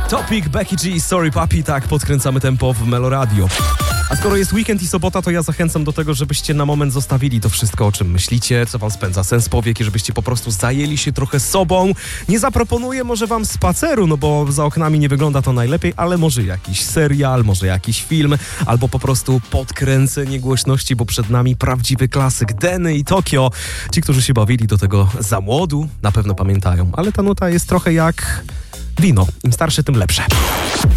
Topic, Becky G, Sorry Papi, tak podkręcamy tempo w Meloradio. A skoro jest weekend i sobota, to ja zachęcam do tego, żebyście na moment zostawili to wszystko, o czym myślicie, co wam spędza sens powiek i żebyście po prostu zajęli się trochę sobą. Nie zaproponuję może wam spaceru, no bo za oknami nie wygląda to najlepiej, ale może jakiś serial, może jakiś film, albo po prostu podkręcenie głośności, bo przed nami prawdziwy klasyk Deny i Tokio. Ci, którzy się bawili do tego za młodu, na pewno pamiętają, ale ta nuta jest trochę jak wino. Im starsze, tym lepsze.